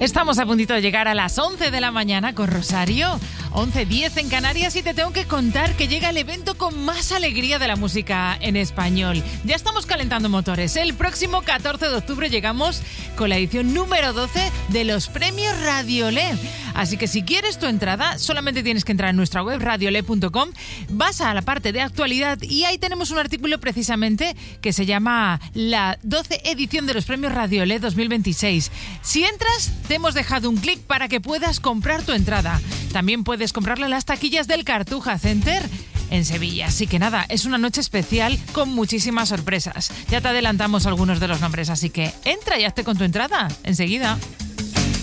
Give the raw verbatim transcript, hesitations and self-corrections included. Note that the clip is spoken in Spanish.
Estamos a puntito de llegar a las once de la mañana con Rosario, once diez en Canarias, y te tengo que contar que llega el evento con más alegría de la música en español. Ya estamos calentando motores. El próximo catorce de octubre llegamos con la edición número doce de los premios Radiolé. Así que si quieres tu entrada, solamente tienes que entrar en nuestra web radiolé punto com, vas a la parte de actualidad y ahí tenemos un artículo precisamente que se llama la doce edición de los premios Radiolé dos mil veintiséis. Si entras, te hemos dejado un clic para que puedas comprar tu entrada. También puedes comprarla en las taquillas del Cartuja Center en Sevilla. Así que nada, es una noche especial con muchísimas sorpresas. Ya te adelantamos algunos de los nombres, así que entra y hazte con tu entrada enseguida.